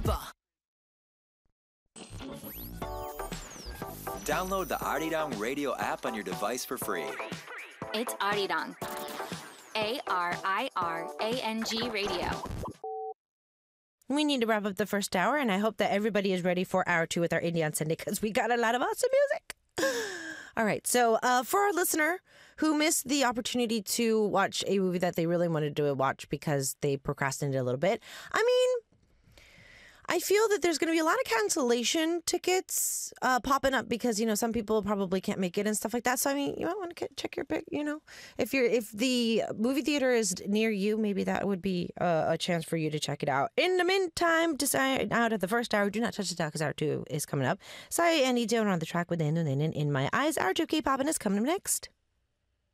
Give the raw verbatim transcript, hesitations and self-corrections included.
Papa. Download the Arirang Radio app on your device for free. It's Arirang. A R I R A N G Radio. We need to wrap up the first hour, and I hope that everybody is ready for hour two with our Indie on Sunday, because we got a lot of awesome music. All right, so uh, for our listener who missed the opportunity to watch a movie that they really wanted to watch because they procrastinated a little bit, I mean, I feel that there's going to be a lot of cancellation tickets uh, popping up because, you know, some people probably can't make it and stuff like that. So, I mean, you might want to check your pick, you know. If you're if the movie theater is near you, maybe that would be uh, a chance for you to check it out. In the meantime, to sign out of the first hour, do not touch the dial because hour two is coming up. Sai and Ijo on the track with Endo Nanan in My Eyes. Hour two K-pop is coming up next.